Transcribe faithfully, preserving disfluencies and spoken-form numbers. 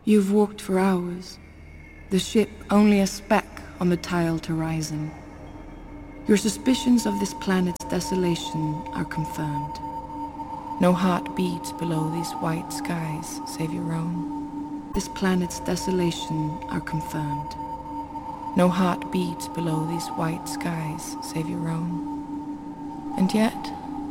You've walked for hours, the ship only a speck on the tiled horizon. Your suspicions of this planet's desolation are confirmed. No heart beats below these white skies save your own. This planet's desolation are confirmed. No heart beats below these white skies save your own. And yet,